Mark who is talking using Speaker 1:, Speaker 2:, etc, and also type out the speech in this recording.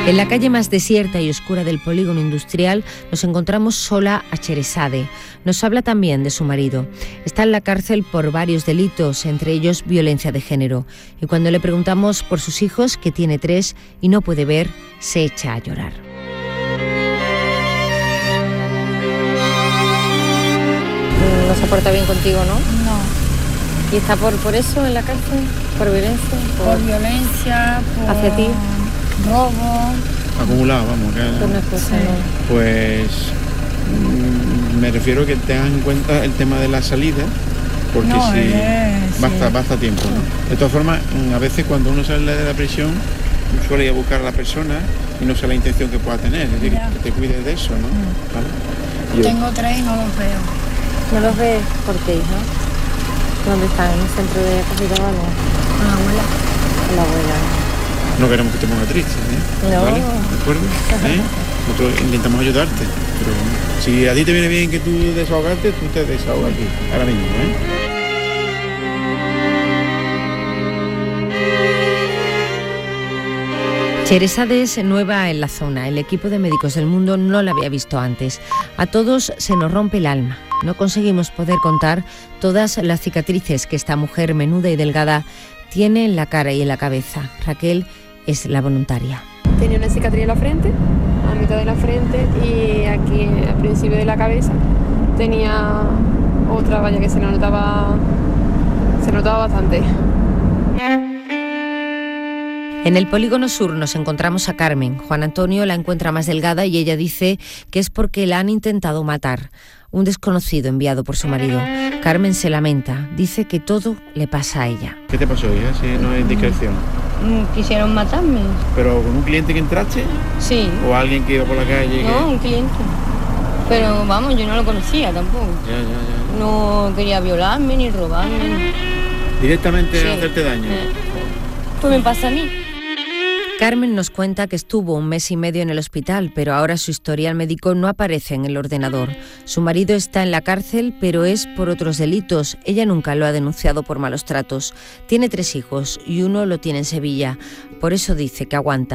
Speaker 1: En la calle más desierta y oscura del polígono industrial nos encontramos sola a Sheresade. Nos habla también de su marido. Está en la cárcel por varios delitos, entre ellos violencia de género. Y cuando le preguntamos por sus hijos, que tiene 3 y no puede ver, se echa a llorar. No se porta bien contigo, ¿no?
Speaker 2: No.
Speaker 1: ¿Y está por eso en la cárcel? ¿Por violencia?
Speaker 2: Por violencia, por...
Speaker 1: ¿Hacia ti?
Speaker 2: Robo.
Speaker 3: Acumulado, vamos. Que,
Speaker 1: Una cosa,
Speaker 2: Sí.
Speaker 1: ¿no?
Speaker 3: Pues me refiero que tengas en cuenta el tema de la salida, porque
Speaker 2: No,
Speaker 3: si
Speaker 2: sí.
Speaker 3: basta tiempo, ¿no? De todas formas, a veces cuando uno sale de la prisión suele ir a buscar a la persona y no sé la intención que pueda tener, es decir,
Speaker 2: Ya.
Speaker 3: que te cuides de eso, ¿no? ¿Vale?
Speaker 2: Tengo 3 y no los veo.
Speaker 1: ¿No los ves por qué, hija? ¿Dónde están? ¿En el centro de acogida o algo?
Speaker 2: Con la abuela.
Speaker 1: La abuela.
Speaker 3: No queremos que te pongas triste, ¿eh?
Speaker 1: No.
Speaker 3: ¿Vale? ¿De acuerdo? ¿Eh? Nosotros intentamos ayudarte, pero si a ti te viene bien que tú desahogarte, tú te desahogas aquí, ahora mismo, ¿eh?
Speaker 1: Sheresade es nueva en la zona. El equipo de Médicos del Mundo no la había visto antes. A todos se nos rompe el alma. No conseguimos poder contar todas las cicatrices que esta mujer menuda y delgada tiene en la cara y en la cabeza. Raquel es la voluntaria.
Speaker 4: Tenía una cicatriz en la frente, a mitad de la frente, y aquí al principio de la cabeza tenía otra valla que se notaba bastante.
Speaker 1: En el polígono sur nos encontramos a Carmen. Juan Antonio la encuentra más delgada y ella dice que es porque la han intentado matar. Un desconocido enviado por su marido. Carmen se lamenta, dice que todo le pasa a ella.
Speaker 3: ¿Qué te pasó, hija? Si no es discreción.
Speaker 2: Quisieron matarme.
Speaker 3: ¿Pero con un cliente que entraste?
Speaker 2: Sí.
Speaker 3: ¿O alguien que iba por la calle?
Speaker 2: No, un cliente. Pero vamos, yo no lo conocía tampoco.
Speaker 3: Ya.
Speaker 2: No quería violarme ni robarme.
Speaker 3: Directamente
Speaker 2: Sí.
Speaker 3: a hacerte daño.
Speaker 2: Pues me pasa a mí.
Speaker 1: Carmen nos cuenta que estuvo 1 mes y medio en el hospital, pero ahora su historial médico no aparece en el ordenador. Su marido está en la cárcel, pero es por otros delitos. Ella nunca lo ha denunciado por malos tratos. Tiene 3 hijos y uno lo tiene en Sevilla. Por eso dice que aguanta.